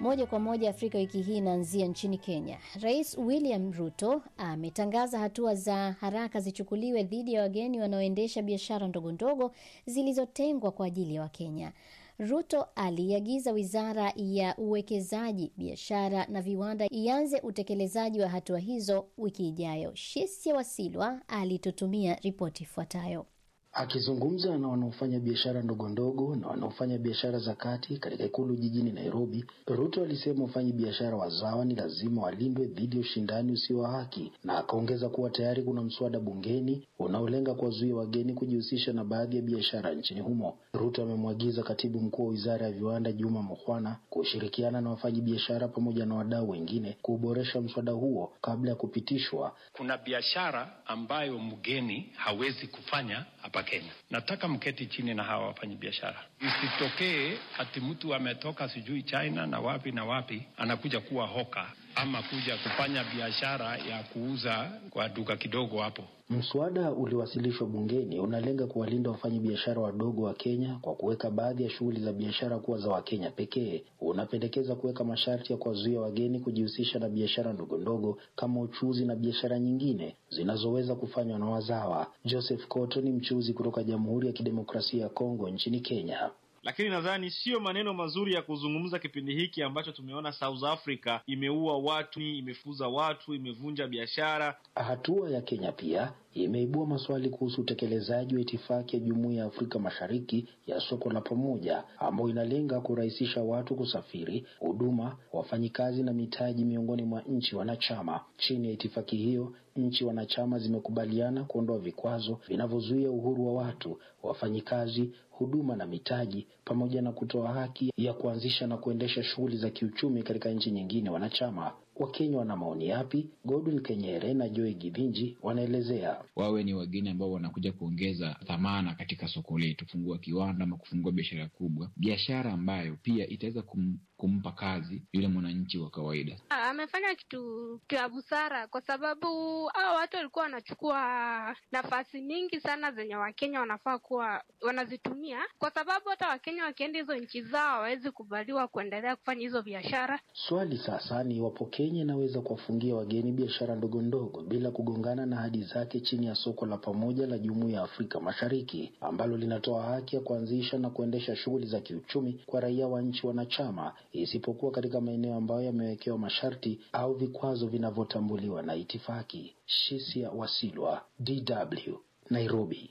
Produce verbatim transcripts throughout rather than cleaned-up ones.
Moja kwa moja Afrika wiki hii inaanzia nchini Kenya. Rais William Ruto ametangaza hatua za haraka zichukuliwe dhidi ya wageni wanaoendesha biashara ndogo ndogo zilizotengwa kwa ajili ya Wakenya. Ruto aliagiza Wizara ya Uwekezaji, Biashara na Viwanda ianze utekelezaji wa hatua hizo wiki ijayo. Shisia Wasilwa alitutumia ripoti ifuatayo. Akizungumza na wanaofanya biashara ndogo ndogo na wanaofanya biashara za kati katika ikulu jijini Nairobi, Ruto alisema wafanyi biashara wazawa ni lazima walindwe dhidi ya ushindani usio wa haki, na akaongeza kuwa tayari kuna mswada bungeni unaolenga kuwazuia wageni kujihusisha na baadhi ya biashara nchini humo. Ruto amemwagiza Katibu Mkuu wa Wizara ya Viwanda Juma Mukhwana kushirikiana na wafanyi biashara pamoja na wadau wengine kuboresha mswada huo kabla ya kupitishwa. Kuna biashara ambayo mgeni hawezi kufanya hapa Kenya. Nataka mketi chini na hawa wafanyi biashara. Isitokee ati mtu ametoka sijui China na wapi na wapi anakuja kuwa hoka ama kuja kufanya biashara ya kuuza kwa duka kidogo hapo. Mswada uliwasilishwa bungeni unalenga kuwalinda wafanyi biashara wadogo wa Kenya kwa kuweka baadhi ya shughuli za biashara kuwa za Wakenya pekee. Unapendekeza kuweka masharti ya kuwazuia wageni kujihusisha na biashara ndogo ndogo kama uchuzi na biashara nyingine zinazoweza kufanywa na wazawa. Joseph Koto ni mchuzi kutoka Jamhuri ya Kidemokrasia ya Kongo nchini Kenya. Lakini nadhani sio maneno mazuri ya kuzungumza kipindi hiki ambacho tumeona South Africa imeua watu, imefuza watu, imevunja biashara. Hatua ya Kenya pia imeibua maswali kuhusu utekelezaji wa itifaki ya Jumuiya ya Afrika Mashariki ya soko la pamoja, ambayo inalenga kurahisisha watu kusafiri, huduma, wafanyikazi na mitaji miongoni mwa nchi wanachama. Chini ya itifaki hiyo, nchi wanachama zimekubaliana kuondoa vikwazo vinavyozuia uhuru wa watu, wafanyikazi, huduma na mitaji, pamoja na kutoa haki ya kuanzisha na kuendesha shughuli za kiuchumi katika nchi nyingine wanachama. Wakenya wana maoni yapi? Godwin Kenyere na Joy Gibinji wanaelezea. Wawe ni wageni ambao wanakuja kuongeza thamana katika soko letu, kufungua kiwanda ama kufungua biashara kubwa, biashara ambayo pia itaweza kum, kumpa kazi yule mwananchi wa kawaida. Amefanya kitu cha busara kwa sababu hao watu walikuwa wanachukua nafasi nyingi sana zenye Wakenya wanafaa kuwa wanazitumia, kwa sababu hata Wakenya wakienda hizo nchi zao hawezi kubaliwa kuendelea kufanya hizo biashara. Swali sasa ni iwapo Kenya inaweza kuwafungia wageni biashara ndogo ndogo bila kugongana na ahadi zake chini ya soko la pamoja la Jumuiya ya Afrika Mashariki, ambalo linatoa haki ya kuanzisha na kuendesha shughuli za kiuchumi kwa raia wa nchi wanachama, isipokuwa katika maeneo ambayo yamewekewa masharti au vikwazo vinavyotambuliwa na itifaki. Shisia Wasilwa, D W, Nairobi.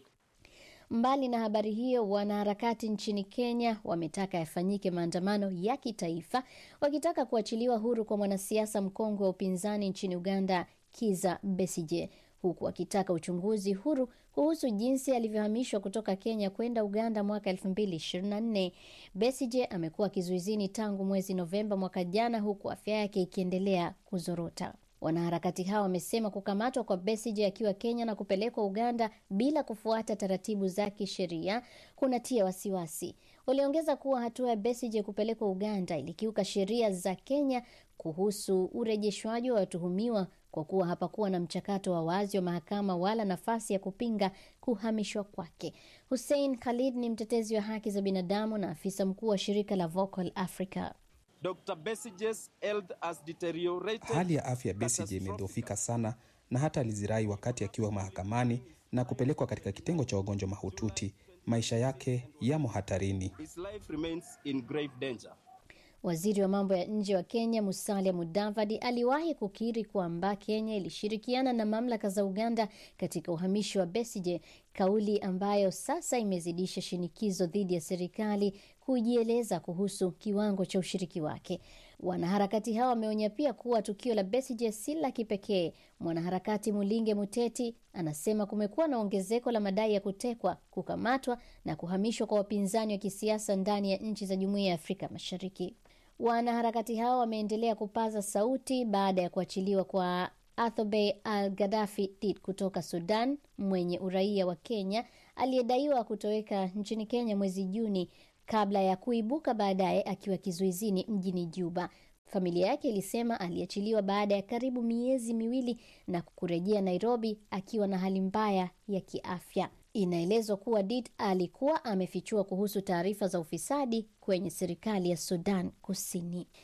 Mbali na habari hiyo, wanaharakati nchini Kenya wametaka yafanyike maandamano ya kitaifa wakitaka kuachiliwa huru kwa mwanasiasa mkongwe wa upinzani nchini Uganda, Kizza Besigye, huku wakitaka uchunguzi huru kuhusu jinsi alivyohamishwa kutoka Kenya kwenda Uganda mwaka elfu mbili ishirini na nne. Besigye amekuwa kizuizini tangu mwezi Novemba mwaka jana, huku afya yake ikiendelea kuzorota. Wanaharakati hao wamesema kukamatwa kwa Besigye akiwa Kenya na kupelekwa Uganda bila kufuata taratibu za kisheria kunatia wasiwasi. Waliongeza kuwa hatua ya Besigye kupelekwa Uganda ilikiuka sheria za Kenya kuhusu urejeshwaji wa watuhumiwa, kwa kuwa hapakuwa na mchakato wa wazi wa mahakama wala nafasi ya kupinga kuhamishwa kwake. Hussein Khalid ni mtetezi wa haki za binadamu na afisa mkuu wa shirika la Vocal Africa. Doctor Besigye's health has deteriorated. Hali ya afya Besigye imedhoofika sana na hata alizirai wakati akiwa mahakamani na kupelekwa katika kitengo cha wagonjwa mahututi. Maisha yake yamo hatarini. His life remains in grave danger. Waziri wa mambo ya nje wa Kenya Musalia Mudavadi aliwahi kukiri kwamba Kenya ilishirikiana na mamlaka za Uganda katika uhamishi wa Besigye, kauli ambayo sasa imezidisha shinikizo dhidi ya serikali kujieleza kuhusu kiwango cha ushiriki wake. Wanaharakati hao wameonya pia kuwa tukio la Besigye si la kipekee. Mwanaharakati Mulinge Muteti anasema kumekuwa na ongezeko la madai ya kutekwa, kukamatwa na kuhamishwa kwa wapinzani wa kisiasa ndani ya nchi za Jumuiya ya Afrika Mashariki. Wanaharakati hao wameendelea kupaza sauti baada ya kuachiliwa kwa Athobey Al-Gaddafi kutoka Sudan, mwenye uraia wa Kenya, aliyedaiwa kutoweka nchini Kenya mwezi Juni kabla ya kuibuka baadaye akiwa kizuizini mjini Juba. Familia yake ilisema aliachiliwa baada ya karibu miezi miwili na kurejea Nairobi akiwa na hali mbaya ya kiafya. Inaelezwa kuwa Dit alikuwa amefichua kuhusu taarifa za ufisadi kwenye serikali ya Sudan Kusini.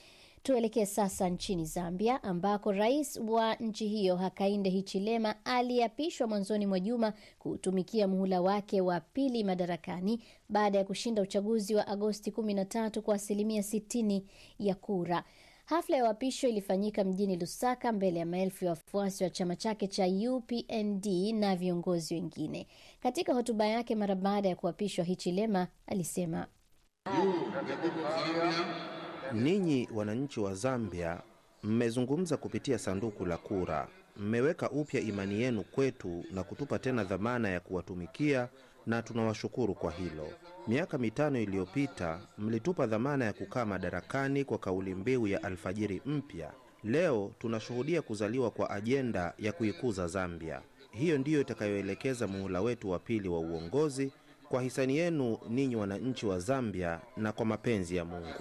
Tuelekee sasa nchini Zambia ambako rais wa nchi hiyo Hakainde Hichilema aliapishwa mwanzoni mwa juma kutumikia muhula wake wa pili madarakani baada ya kushinda uchaguzi wa Agosti kumi na tatu kwa asilimia sitini ya kura. Hafla ya uapisho ilifanyika mjini Lusaka mbele ya maelfu ya wafuasi wa chama chake cha U P N D na viongozi wengine. Katika hotuba yake mara baada ya kuapishwa, Hichilema alisema, ninyi wananchi wa Zambia mmezungumza kupitia sanduku la kura. Mmeweka upya imani yenu kwetu na kutupa tena dhamana ya kuwatumikia, na tunawashukuru kwa hilo. Miaka mitano iliyopita mlitupa dhamana ya kukaa madarakani kwa kauli mbiu ya alfajiri mpya. Leo tunashuhudia kuzaliwa kwa ajenda ya kuikuza Zambia. Hiyo ndiyo itakayoelekeza muhula wetu wa pili wa uongozi, kwa hisani yenu ninyi wananchi wa Zambia na kwa mapenzi ya Mungu.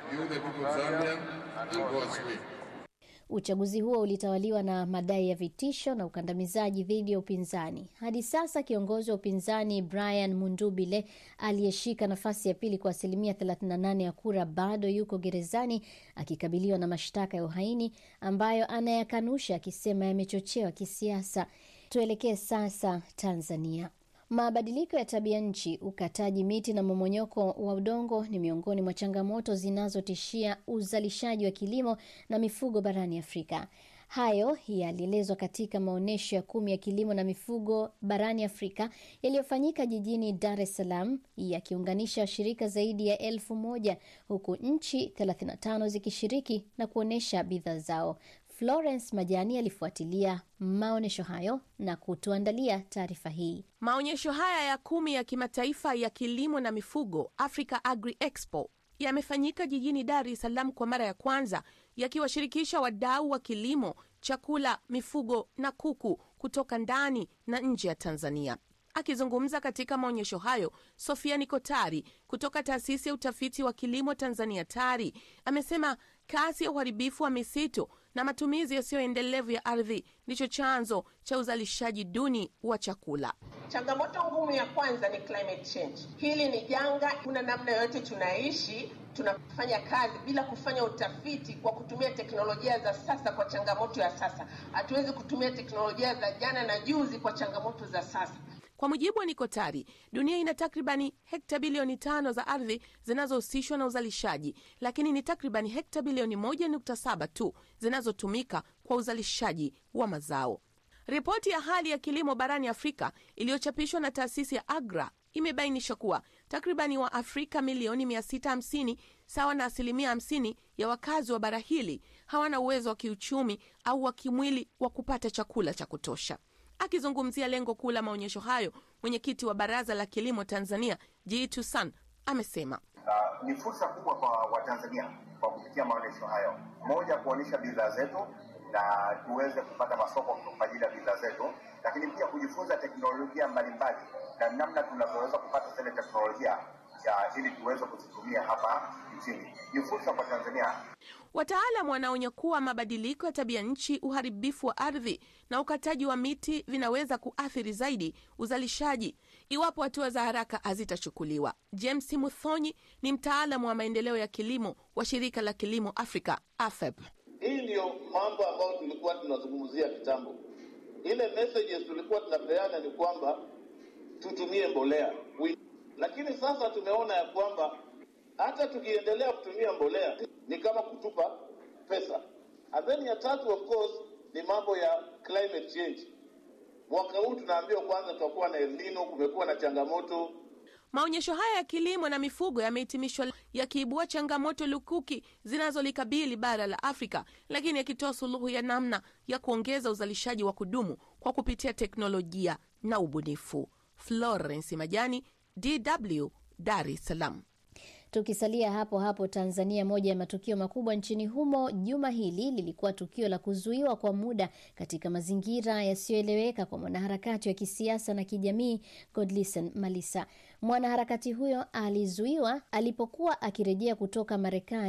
Uchaguzi huo ulitawaliwa na madai ya vitisho na ukandamizaji dhidi ya upinzani. Hadi sasa kiongozi wa upinzani Brian Mundubile aliyeshika nafasi ya pili kwa asilimia thelathini na nane ya kura bado yuko gerezani akikabiliwa na mashtaka ya uhaini ambayo anayakanusha akisema yamechochewa kisiasa. Tuelekee sasa Tanzania. Mabadiliko ya tabia nchi, ukataji miti na mmomonyoko wa udongo ni miongoni mwa changamoto zinazotishia uzalishaji wa kilimo na mifugo barani Afrika. Hayo yalielezwa katika maonesho ya kumi ya kilimo na mifugo barani Afrika yaliyofanyika jijini Dar es Salaam, yakiunganisha shirika zaidi ya elfu moja huku nchi thelathini na tano zikishiriki na kuonesha bidhaa zao. Florence Majani alifuatilia maonesho hayo na kutuandalia taarifa hii. Maonyesho haya ya kumi ya kimataifa ya kilimo na mifugo, Africa Agri Expo, yamefanyika jijini Dar es Salaam kwa mara ya kwanza, yakiwashirikisha wadau wa kilimo, chakula, mifugo na kuku kutoka ndani na nje ya Tanzania. Akizungumza katika maonyesho hayo, Sofia Nikotari kutoka taasisi ya utafiti wa kilimo Tanzania TARI amesema kasi ya uharibifu wa misitu na matumizi yasiyoendelevu ya ardhi ndicho chanzo cha uzalishaji duni wa chakula. Changamoto ngumu ya kwanza ni climate change. Hili ni janga, kuna namna yote tunaishi, tunafanya kazi bila kufanya utafiti kwa kutumia teknolojia za sasa kwa changamoto ya sasa. Hatuwezi kutumia teknolojia za jana na juzi kwa changamoto za sasa. Kwa mujibu wa Nikotari, dunia ina takribani hekta bilioni tano za ardhi zinazohusishwa na uzalishaji, lakini ni takribani hekta bilioni moja nukta saba tu zinazotumika kwa uzalishaji wa mazao. Ripoti ya hali ya kilimo barani Afrika iliyochapishwa na taasisi ya Agra imebainisha kuwa takribani wa Afrika milioni mia sita hamsini, sawa na asilimia hamsini ya wakazi wa bara hili, hawana uwezo wa kiuchumi au wa kimwili wa kupata chakula cha kutosha. Akizungumzia lengo kuu la maonyesho hayo, mwenyekiti wa Baraza la Kilimo Tanzania Jitu San amesema uh, ni fursa kubwa kwa Watanzania kwa kupitia maonyesho hayo. Moja, kuonyesha bidhaa zetu na tuweze kupata masoko kwa ajili ya bidhaa zetu, lakini pia kujifunza teknolojia mbalimbali na namna tunavyoweza kupata zile teknolojia ya ili tuweze kuzitumia hapa nchini. Ni fursa kwa Tanzania. Wataalamu wanaonya kuwa mabadiliko ya tabia nchi, uharibifu wa ardhi na ukataji wa miti vinaweza kuathiri zaidi uzalishaji iwapo hatua za haraka hazitachukuliwa. James Muthonyi ni mtaalamu wa maendeleo ya kilimo wa shirika la kilimo Afrika A F E P. Hii ndio mambo ambayo tulikuwa tunazungumzia kitambo. Ile messages tulikuwa tunapeana ni kwamba tutumie mbolea. Lakini sasa tumeona ya kwamba hata tukiendelea kutumia mbolea ni kama kutupa pesa. And then ya tatu of course ni mambo ya climate change. Mwaka huu tunaambiwa kwanza tutakuwa na El Nino, kumekuwa na changamoto. Maonyesho haya ya kilimo na mifugo yamehitimishwa yakiibua changamoto lukuki zinazolikabili bara la Afrika, lakini yakitoa suluhu ya namna ya kuongeza uzalishaji wa kudumu kwa kupitia teknolojia na ubunifu. Florence Majani, D W, Dar es Salaam. Tukisalia hapo hapo Tanzania, moja ya matukio makubwa nchini humo juma hili lilikuwa tukio la kuzuiwa kwa muda katika mazingira yasiyoeleweka kwa mwanaharakati wa kisiasa na kijamii Godlisten Malisa. Mwanaharakati huyo alizuiwa alipokuwa akirejea kutoka Marekani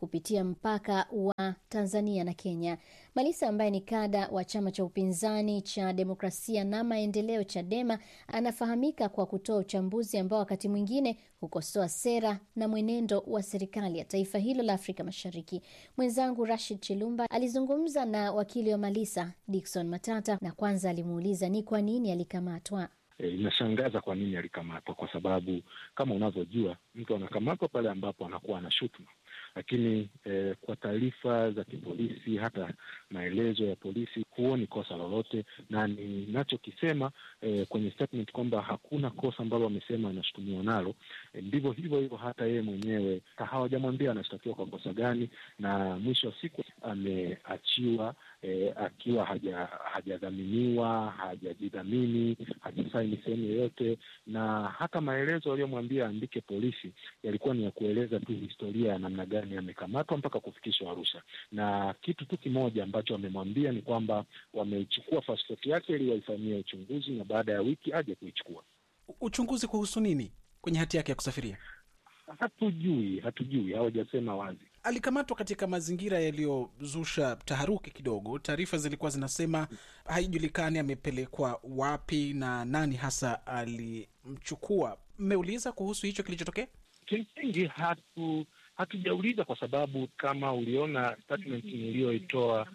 kupitia mpaka wa Tanzania na Kenya. Malisa ambaye ni kada wa chama cha upinzani cha Demokrasia na Maendeleo Chadema anafahamika kwa kutoa uchambuzi ambao wakati mwingine hukosoa sera na mwenendo wa serikali ya taifa hilo la Afrika Mashariki. Mwenzangu Rashid Chilumba alizungumza na wakili wa Malisa Dickson Matata, na kwanza alimuuliza ni kwa nini alikamatwa. E, inashangaza kwa nini alikamatwa, kwa sababu kama unavyojua mtu anakamatwa pale ambapo anakuwa na shutuma, lakini e, kwa taarifa za kipolisi, hata maelezo ya polisi, huoni kosa lolote, na ninachokisema e, kwenye statement kwamba hakuna kosa ambalo wamesema anashutumiwa nalo, e, ndivyo hivyo hivyo hata yeye mwenyewe hawajamwambia anashtakiwa kwa kosa gani, na mwisho wa siku ameachiwa e, akiwa haja hajadhaminiwa, hajajidhamini, hajasaini sehemu yoyote, na hata maelezo aliyomwambia andike polisi yalikuwa ni ya kueleza tu historia ya namna gani amekamatwa mpaka kufikishwa Arusha. Na kitu tu kimoja ambacho wamemwambia ni kwamba wameichukua pasipoti yake ili waifanyie uchunguzi, na baada ya wiki aje kuichukua. Uchunguzi kuhusu nini kwenye hati yake ya kusafiria? Hatujui, hatujui, hawajasema wazi. Alikamatwa katika mazingira yaliyozusha taharuki kidogo. Taarifa zilikuwa zinasema haijulikani amepelekwa wapi na nani hasa alimchukua. Mmeuliza kuhusu hicho kilichotokea? Kimsingi hatu hatujauliza, kwa sababu kama uliona statement niliyoitoa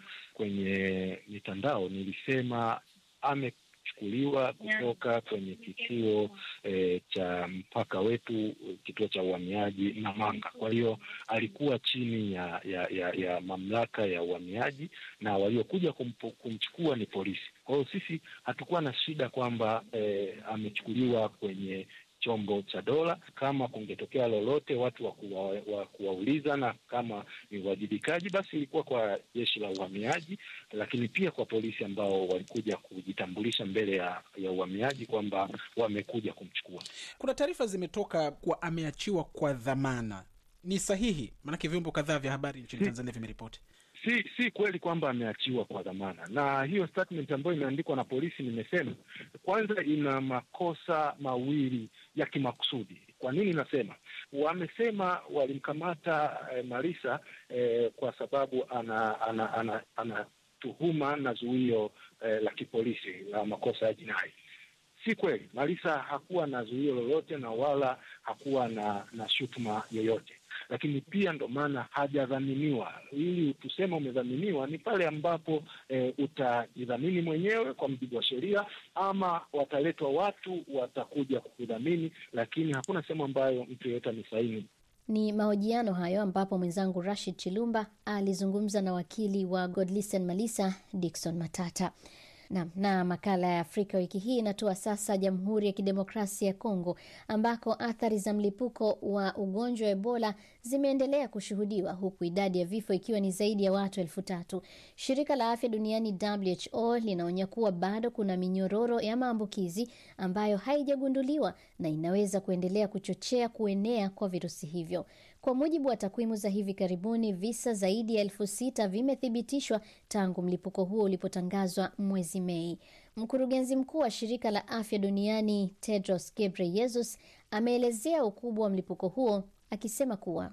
kwenye mitandao, nilisema amechukuliwa kutoka kwenye kituo e, cha mpaka wetu, kituo cha uhamiaji Namanga. Kwa hiyo alikuwa chini ya ya, ya ya mamlaka ya uhamiaji, na waliokuja kumchukua ni polisi. Kwa hiyo sisi hatukuwa na shida kwamba e, amechukuliwa kwenye chombo cha dola. Kama kungetokea lolote watu wa kuwa, wa kuwauliza, na kama ni uwajibikaji, basi ilikuwa kwa jeshi la uhamiaji, lakini pia kwa polisi ambao walikuja kujitambulisha mbele ya, ya uhamiaji kwamba wamekuja kumchukua. Kuna taarifa zimetoka kwa ameachiwa kwa dhamana. Ni sahihi? Maanake vyombo kadhaa vya habari nchini Tanzania vimeripoti. Si si kweli kwamba ameachiwa kwa dhamana, na hiyo statement ambayo imeandikwa na polisi, nimesema kwanza ina makosa mawili ya kimakusudi. Kwa nini nasema? Wamesema walimkamata eh, Malisa eh, kwa sababu ana ana ana, ana tuhuma na zuio eh, la kipolisi la makosa ya jinai. Si kweli. Malisa hakuwa na zuio lolote na wala hakuwa na na shutuma yoyote. Lakini pia ndo maana hajadhaminiwa. Ili tuseme umedhaminiwa ni pale ambapo e, utajidhamini mwenyewe kwa mujibu wa sheria, ama wataletwa watu watakuja kukudhamini, lakini hakuna sehemu ambayo mtu yeyote amesaini. Ni mahojiano hayo ambapo mwenzangu Rashid Chilumba alizungumza na wakili wa Godlisten Malisa Dickson Matata. Na, na makala ya Afrika wiki hii inatoa sasa Jamhuri ya Kidemokrasia ya Kongo, ambako athari za mlipuko wa ugonjwa wa Ebola zimeendelea kushuhudiwa, huku idadi ya vifo ikiwa ni zaidi ya watu elfu tatu. Shirika la Afya Duniani W H O linaonya kuwa bado kuna minyororo ya maambukizi ambayo haijagunduliwa na inaweza kuendelea kuchochea kuenea kwa virusi hivyo. Kwa mujibu wa takwimu za hivi karibuni, visa zaidi ya elfu sita vimethibitishwa tangu mlipuko huo ulipotangazwa mwezi Mei. Mkurugenzi mkuu wa shirika la Afya Duniani Tedros Ghebreyesus ameelezea ukubwa wa mlipuko huo akisema kuwa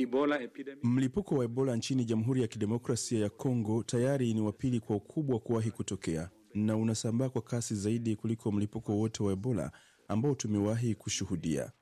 mlipuko wa Ebola nchini Jamhuri ya Kidemokrasia ya Kongo tayari ni wa pili kwa ukubwa kuwahi kutokea, na unasambaa kwa kasi zaidi kuliko mlipuko wote wa Ebola ambao tumewahi kushuhudia.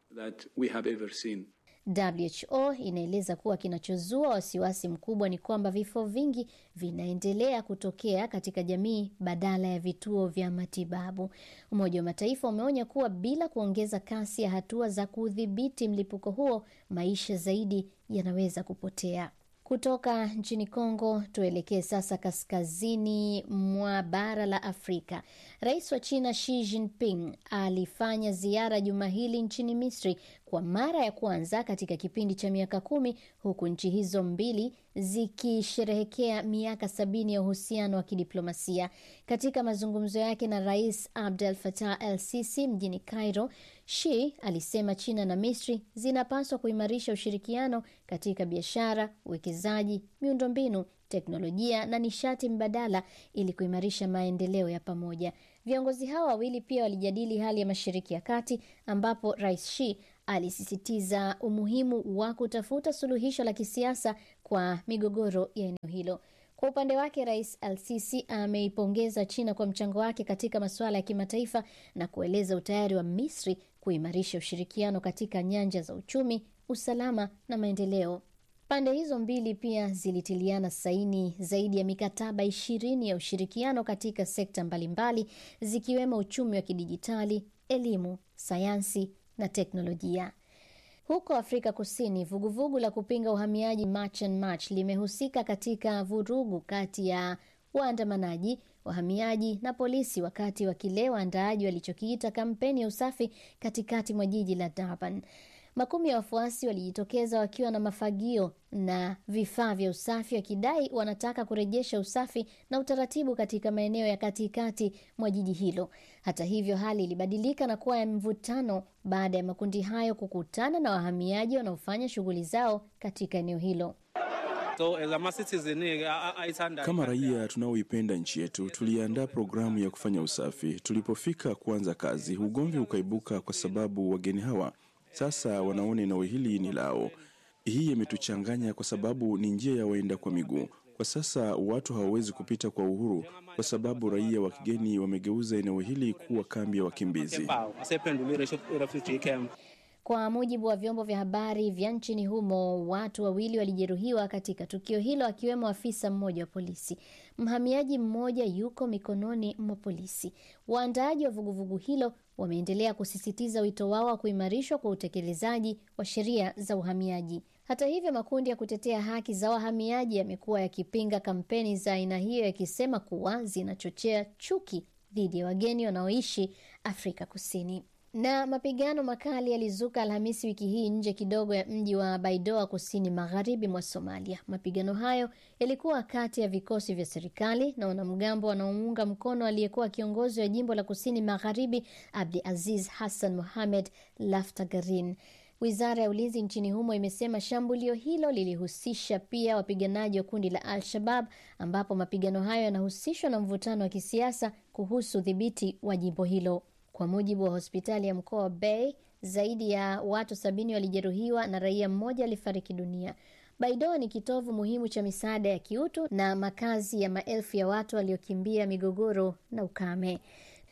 W H O inaeleza kuwa kinachozua wasiwasi mkubwa ni kwamba vifo vingi vinaendelea kutokea katika jamii badala ya vituo vya matibabu. Umoja wa Mataifa umeonya kuwa bila kuongeza kasi ya hatua za kudhibiti mlipuko huo, maisha zaidi yanaweza kupotea. Kutoka nchini Kongo tuelekee sasa kaskazini mwa bara la Afrika. Rais wa China Xi Jinping alifanya ziara juma hili nchini Misri kwa mara ya kwanza katika kipindi cha miaka kumi, huku nchi hizo mbili zikisherehekea miaka sabini ya uhusiano wa kidiplomasia. Katika mazungumzo yake na Rais Abdel Fattah el-Sisi mjini Cairo, Xi alisema China na Misri zinapaswa kuimarisha ushirikiano katika biashara, uwekezaji, miundombinu, teknolojia na nishati mbadala ili kuimarisha maendeleo ya pamoja. Viongozi hao wawili pia walijadili hali ya Mashariki ya Kati, ambapo Rais Xi alisisitiza umuhimu wa kutafuta suluhisho la kisiasa kwa migogoro ya eneo hilo. Kwa upande wake, Rais Al-Sisi ameipongeza China kwa mchango wake katika masuala ya kimataifa na kueleza utayari wa Misri kuimarisha ushirikiano katika nyanja za uchumi, usalama na maendeleo. Pande hizo mbili pia zilitiliana saini zaidi ya mikataba ishirini ya ushirikiano katika sekta mbalimbali zikiwemo uchumi wa kidijitali, elimu, sayansi na teknolojia. Huko Afrika Kusini, vuguvugu la kupinga uhamiaji March and March limehusika katika vurugu kati ya waandamanaji, wahamiaji na polisi wakati wa kile waandaaji walichokiita kampeni ya usafi katikati mwa jiji la Durban. Makumi ya wafuasi walijitokeza wakiwa na mafagio na vifaa vya usafi wakidai wanataka kurejesha usafi na utaratibu katika maeneo ya katikati mwa jiji hilo. Hata hivyo, hali ilibadilika na kuwa ya mvutano baada ya makundi hayo kukutana na wahamiaji wanaofanya shughuli zao katika eneo hilo. Kama raia tunaoipenda nchi yetu, tuliandaa programu ya kufanya usafi. Tulipofika kuanza kazi, ugomvi ukaibuka kwa sababu wageni hawa sasa wanaona eneo hili ni lao. Hii imetuchanganya kwa sababu ni njia ya waenda kwa miguu. Kwa sasa watu hawawezi kupita kwa uhuru kwa sababu raia wa kigeni wamegeuza eneo hili kuwa kambi ya wakimbizi. Kwa mujibu wa vyombo vya habari vya nchini humo, watu wawili walijeruhiwa katika tukio hilo, akiwemo afisa mmoja wa polisi. Mhamiaji mmoja yuko mikononi mwa polisi. Waandaaji wa vuguvugu hilo wameendelea kusisitiza wito wao wa kuimarishwa kwa utekelezaji wa sheria za uhamiaji. Hata hivyo, makundi ya kutetea haki za wahamiaji yamekuwa yakipinga kampeni za aina hiyo, yakisema kuwa zinachochea chuki dhidi ya wageni wanaoishi Afrika Kusini. Na mapigano makali yalizuka Alhamisi wiki hii nje kidogo ya mji wa Baidoa kusini magharibi mwa Somalia. Mapigano hayo yalikuwa kati ya vikosi vya serikali na wanamgambo wanaomuunga mkono aliyekuwa kiongozi wa jimbo la kusini magharibi Abdi Aziz Hassan Mohamed Laftagarin. Wizara ya ulinzi nchini humo imesema shambulio hilo lilihusisha pia wapiganaji wa kundi la Al-Shabaab, ambapo mapigano hayo yanahusishwa na mvutano wa kisiasa kuhusu udhibiti wa jimbo hilo. Kwa mujibu wa hospitali ya mkoa wa Bay, zaidi ya watu sabini walijeruhiwa na raia mmoja alifariki dunia. Baidoa ni kitovu muhimu cha misaada ya kiutu na makazi ya maelfu ya watu waliokimbia migogoro na ukame.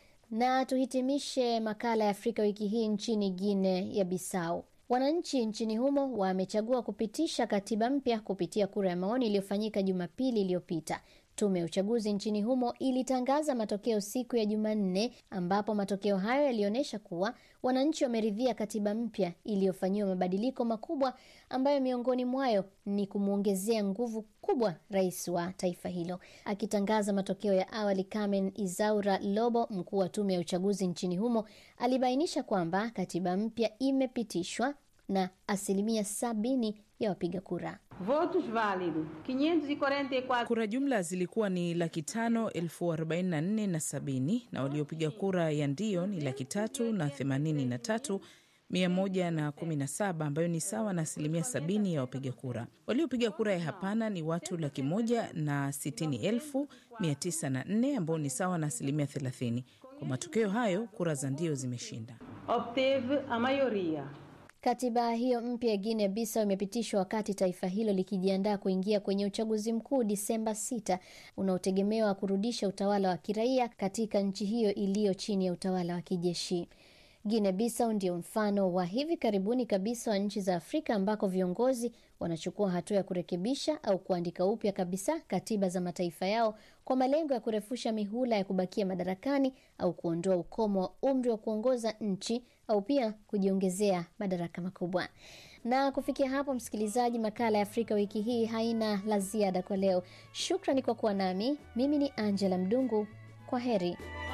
Na tuhitimishe makala ya Afrika wiki hii nchini Guinea ya Bissau. Wananchi nchini humo wamechagua kupitisha katiba mpya kupitia kura ya maoni iliyofanyika Jumapili iliyopita. Tume ya uchaguzi nchini humo ilitangaza matokeo siku ya Jumanne, ambapo matokeo hayo yalionyesha kuwa wananchi wameridhia katiba mpya iliyofanyiwa mabadiliko makubwa, ambayo miongoni mwayo ni kumuongezea nguvu kubwa rais wa taifa hilo. Akitangaza matokeo ya awali, Carmen Izaura Lobo, mkuu wa tume ya uchaguzi nchini humo, alibainisha kwamba katiba mpya imepitishwa na asilimia sabini ya wapiga kura. Votos válidos quinhentos e quarenta e quatro. Kura jumla zilikuwa ni laki tano elfu arobaini na nne na sabini na waliopiga kura ya ndio ni laki tatu na themanini na tatu mia moja na kumi na saba, ambayo ni sawa na asilimia sabini ya wapiga kura. Waliopiga kura ya hapana ni watu laki moja na sitini elfu mia tisa na nne, ambao ni sawa na asilimia thelathini. Kwa matokeo hayo, kura za ndio zimeshinda. Obteve a maioria. Katiba hiyo mpya ya Guinea Bissau imepitishwa wakati taifa hilo likijiandaa kuingia kwenye uchaguzi mkuu Disemba sita, unaotegemewa kurudisha utawala wa kiraia katika nchi hiyo iliyo chini ya utawala wa kijeshi. Guinea Bissau ndio mfano wa hivi karibuni kabisa wa nchi za Afrika ambako viongozi wanachukua hatua ya kurekebisha au kuandika upya kabisa katiba za mataifa yao kwa malengo ya kurefusha mihula ya kubakia madarakani au kuondoa ukomo wa umri wa kuongoza nchi au pia kujiongezea madaraka makubwa. Na kufikia hapo, msikilizaji, makala ya Afrika wiki hii haina la ziada kwa leo. Shukrani kwa kuwa nami. Mimi ni Angela Mdungu. Kwa heri.